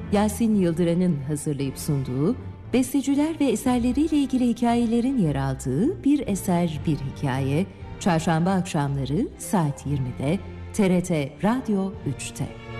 Yasin Yıldıran'ın hazırlayıp sunduğu, besteciler ve eserleriyle ilgili hikayelerin yer aldığı Bir Eser Bir Hikaye, çarşamba akşamları saat 20'de TRT Radyo 3'te.